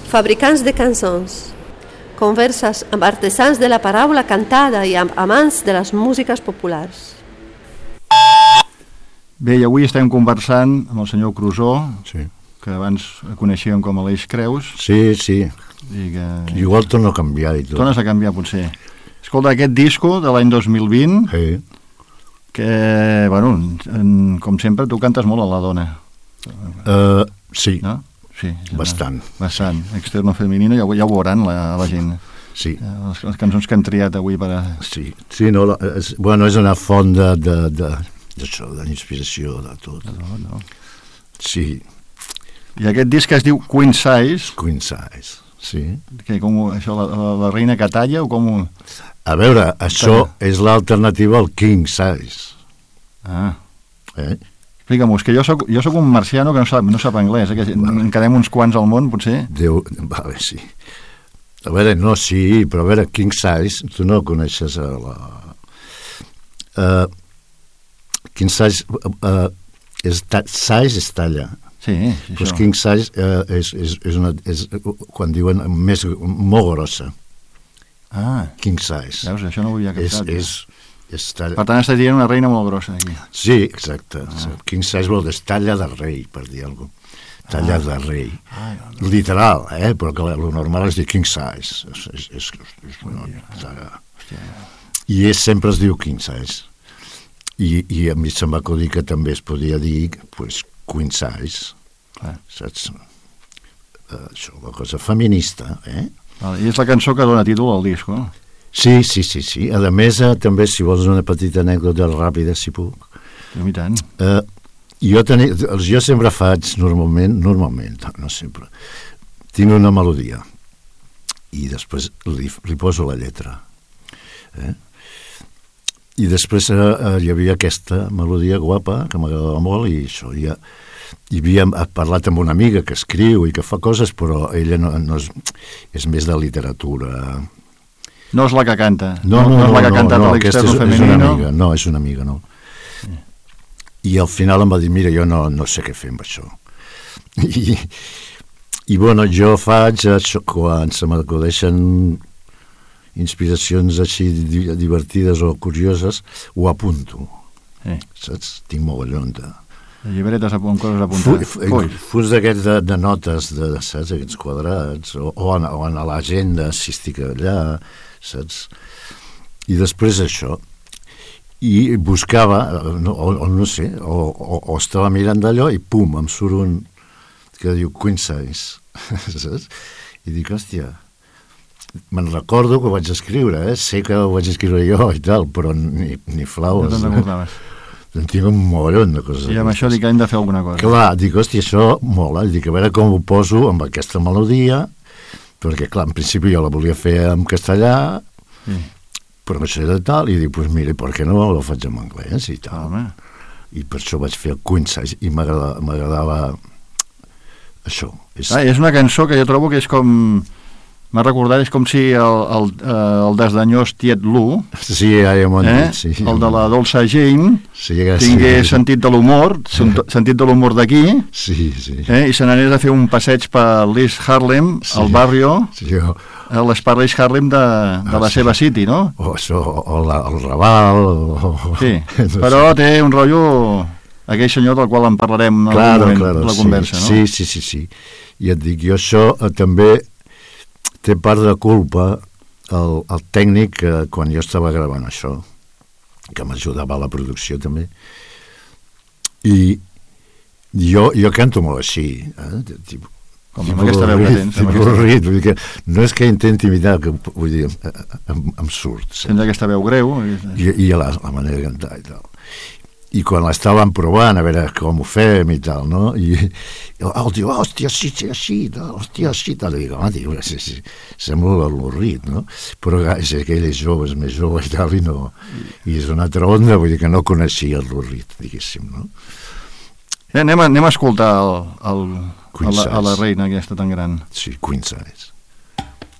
fabricants de cançons, converses amb artesans de la paraula cantada i amb amants de les músiques populars. Bé, i avui estem conversant amb el senyor Crusó, Sí. que abans coneixíem com Aleix Creus. Sí, sí. I que... Igual torno a canviar i tot. Tornes a canviar, potser. Escolta, aquest disco de l'any 2020, Sí. que, bueno, com sempre, tu cantes molt a la dona. Sí, No? Sí. bastant. Bastant. Externo femenino, ja ho veuran la gent. Sí. Les cançons que han triat avui per a... Sí, sí, no, és una font d'això, d'inspiració, de tot. No. Sí, I aquest disc es diu Queen Size, Queen Size, sí. que com això, la reina que talla o com... A veure, això és l'alternativa al King Size. Ah, Explica'm-ho, és que jo soc un marciano que no sap anglès, que en quedem uns quants al món, potser. Vale, sí. A veure, no, sí, però a veure, King Size, tu no coneixes King Size size és talla. Sí, Pues això. King Size és quan diuen molt grossa. Ah, King Size. veus, això no ho havia captat. És talla. Per tant, estàs dient una reina molt grossa, aquí. Sí, exacte. King Size vol dir talla de rei, per dir alguna cosa. Talla de rei. Literal, però que el normal és dir King Size. És una talla. I sempre es diu King Size. I a mi se'm va acudir que també es podia dir pues, Queen Size. Saps? Això, una cosa feminista, Vale, i és la cançó que dona títol al disc, no? Sí. A més, també, si vols una petita anècdota ràpida, si puc. I tant. Jo sempre faig, normalment, no sempre, tinc una melodia i després li poso la lletra. I després hi havia aquesta melodia guapa que m'agradava molt i això, i havia parlat amb una amiga que escriu i que fa coses, però ella no és més de literatura. No és la que canta. No, és la que ha cantat aquesta l'Externo és una Femenino. amiga, no, és una amiga, no. I al final em va dir, mira, jo no sé què fer amb això. I bueno, jo faig això, quan se m'acudeixen inspiracions així divertides o curioses, ho apunto. Saps? Tinc mogollon de... Llibretes amb coses apuntades. Fulls d'aquests de notes, saps? Aquests quadrats, o en l'agenda, si estic allà, saps? I després això. I buscava, no sé, o estava mirant d'allò i pum, em surt un que diu Queen Size, saps? I dic, hòstia, me'n recordo que ho vaig escriure, sé que ho vaig escriure jo i tal, però ni flaus. No te'n recordaves. En tinc un mogollon de coses. I amb això dic que hem de fer alguna cosa. Clar, dic, hòstia, això mola. Dic, a veure com ho poso amb aquesta melodia, perquè, clar, en principi jo la volia fer en castellà, però això era tal, i dic, pues mira, per què no la faig en anglès i tal. Home. I per això vaig fer el Queen Size, i m'agradava això. És una cançó que jo trobo que és com... M'ha recordat, és com si el desdenyós tiet Lu, sí, sí, el de la dolça Jane, tingués sentit de l'humor, sentit de l'humor d'aquí, i se n'anés a fer un passeig per l'East Harlem, al barrio, a l'Sparley's Harlem de la seva city, no? O el Raval... Sí, però té un rotllo... aquell senyor del qual en parlarem en algun moment de la conversa, no? Sí. I et dic, jo això també... té part de culpa el tècnic quan jo estava gravant això, que m'ajudava a la producció també. I jo canto molt així, com amb aquesta veu que tens. Vull dir que no és que intenti imitar, vull dir, em surt. Tens aquesta veu greu. I la manera de cantar i tal. I quan l'estàvem provant, a veure com ho fem i tal, no? I el diu, hòstia, sí, així, hòstia, així, tal. I dic, home, tio, sembla l'avorrit, no? Però és aquell és jove, és més jove i tal, i és una altra onda, vull dir que no coneixia l'avorrit, diguéssim, no? Anem a escoltar a la reina aquesta tan gran. Sí, Queen Size.